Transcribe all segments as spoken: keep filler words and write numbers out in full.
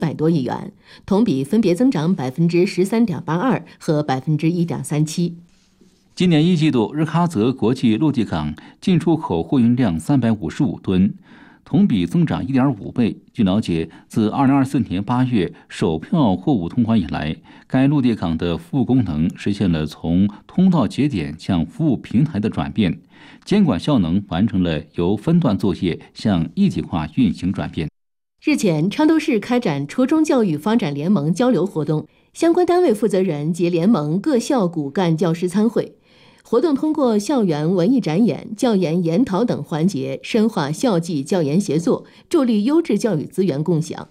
百多亿元，同比分别增长百分之十三点八二和百分之一点三七。 今年一季度，日喀则国际陆地港进出口货运量三百五十五吨，同比增长 一点五倍。据了解，自二零二四年八月首票货物通关以来，该陆地港的服务功能实现了从通道节点向服务平台的转变，监管效能完成了由分段作业向一体化运行转变。 日前，昌都市开展初中教育发展联盟交流活动，相关单位负责人及联盟各校骨干教师参会。活动通过校园文艺展演、教研研讨等环节，深化校际教研协作，助力优质教育资源共享。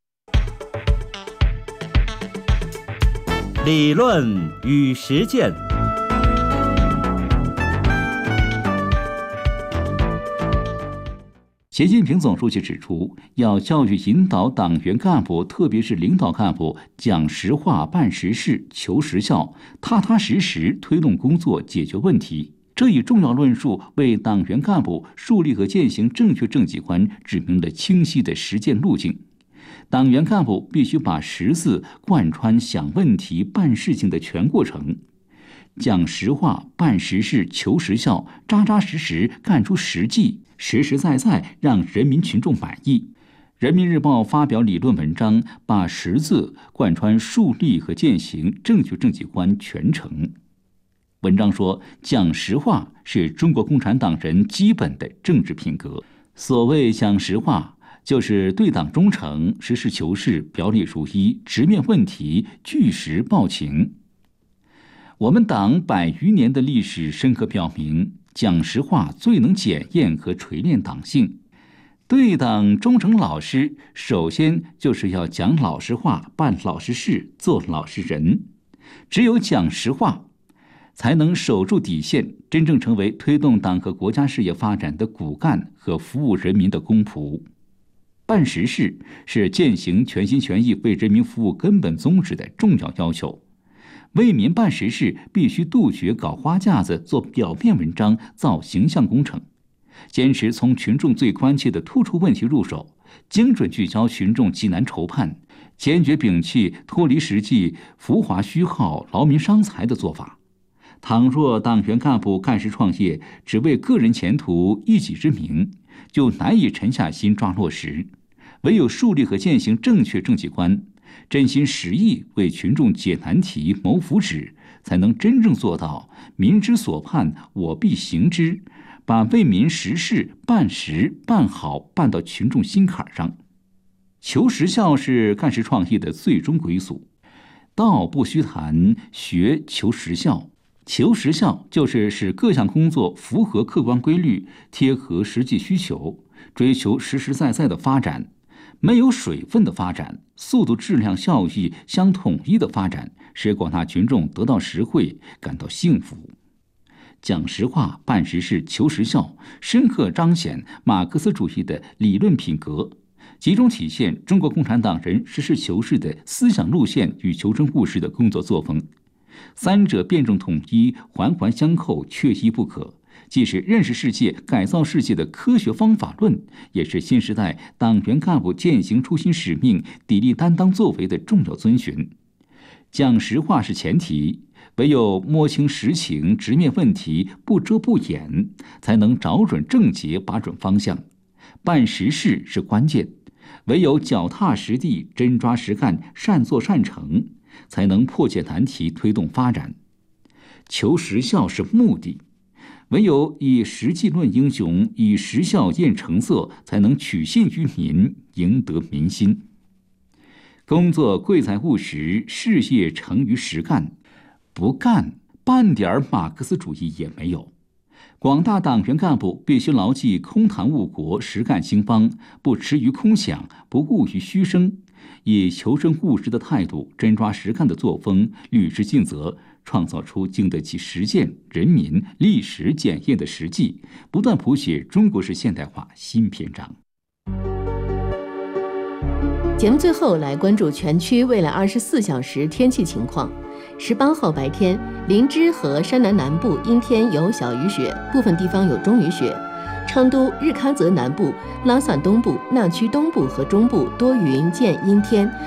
理论与实践。 习近平总书记指出，要教育引导党员干部，特别是领导干部讲实话、办实事、求实效，踏踏实实推动工作、解决问题。这一重要论述为党员干部树立和践行正确政绩观指明了清晰的实践路径。党员干部必须把十字贯穿想问题、办事情的全过程，讲实话、办实事、求实效，扎扎实实干出实际，实实在在让人民群众满意。人民日报发表理论文章，把十字贯穿树立和践行正确政绩观全程。文章说，讲实话是中国共产党人基本的政治品格。所谓讲实话，就是对党忠诚，实事求是，表里如一，直面问题，据实报情。我们党百余年的历史深刻表明，讲实话最能检验和锤炼党性。对党忠诚老实，首先就是要讲老实话，办老实事，做老实人。只有讲实话，才能守住底线，真正成为推动党和国家事业发展的骨干和服务人民的公仆。办实事是践行全心全意为人民服务根本宗旨的重要要求。为民办实事，必须杜绝搞花架子、做表面文章、造形象工程，坚持从群众最关切的突出问题入手，精准聚焦群众急难愁盼，坚决摒弃脱离实际、浮华虚耗、劳民伤财的做法。倘若党员干部干事创业，只为个人前途、一己之名，就难以沉下心抓落实。唯有树立和践行正确政绩观，真心实意为群众解难题、谋福祉，才能真正做到民之所盼，我必行之，把为民实事办实、办好办到群众心坎上。求实效是干事创业的最终归宿。道不虚谈，学求实效。求实效就是使各项工作符合客观规律，贴合实际需求，追求实实在在的发展。没有水分的发展，速度、质量、效益相统一的发展，使广大群众得到实惠，感到幸福。讲实话、办实事、求实效，深刻彰显马克思主义的理论品格，集中体现中国共产党人实事求是的思想路线与求真务实的工作作风。三者辩证统一，环环相扣，缺一不可。既是认识世界、改造世界的科学方法论，也是新时代党员干部践行初心使命、砥砺担当作为的重要遵循。讲实话是前提，唯有摸清实情、直面问题，不遮不掩，才能找准症结、把准方向。办实事是关键，唯有脚踏实地、真抓实干、善作善成，才能破解难题、推动发展。求实效是目的，唯有以实际论英雄，以实效验成色，才能取信于民，赢得民心。工作贵在务实，事业成于实干。不干，半点马克思主义也没有。广大党员干部必须牢记空谈误国，实干兴邦，不驰于空想，不骛于虚声，以求真务实的态度、真抓实干的作风，履职尽责，创造出经得起实践、人民、历史检验的实际，不断谱写中国式现代化新篇章。 节目最后来关注全区未来二十四小时天气情况。十八号白天，林芝和山南南部阴天有小雨雪，部分地方有中雨雪。昌都、日喀则南部、拉萨东部、纳曲东部和中部多云见阴天，